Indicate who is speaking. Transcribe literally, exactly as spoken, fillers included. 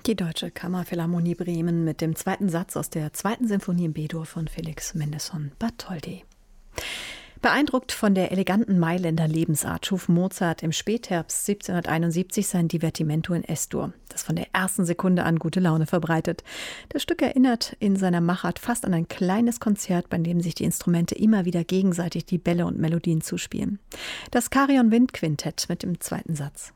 Speaker 1: Die Deutsche Kammerphilharmonie Bremen mit dem zweiten Satz aus der zweiten Sinfonie in B-Dur von Felix Mendelssohn Bartholdy. Beeindruckt von der eleganten Mailänder Lebensart schuf Mozart im Spätherbst siebzehnhunderteinundsiebzig sein Divertimento in Es-Dur, das von der ersten Sekunde an gute Laune verbreitet. Das Stück erinnert in seiner Machart fast an ein kleines Konzert, bei dem sich die Instrumente immer wieder gegenseitig die Bälle und Melodien zuspielen. Das Carillon-Wind-Quintett mit dem zweiten Satz.